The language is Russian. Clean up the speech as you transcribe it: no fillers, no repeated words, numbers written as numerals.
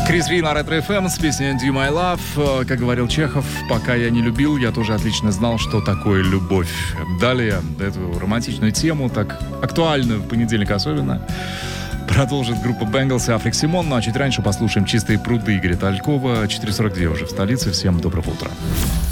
Крис Ви на Ретро ФМ с песней Do My Love. Как говорил Чехов, пока я не любил, я тоже отлично знал, что такое любовь. Далее эту романтичную тему, так актуальную в понедельник особенно, продолжит группа Bangles и Африк Симон. Ну а чуть раньше послушаем «Чистые пруды» Игоря Талькова. 4:42 уже в столице. Всем доброго утра.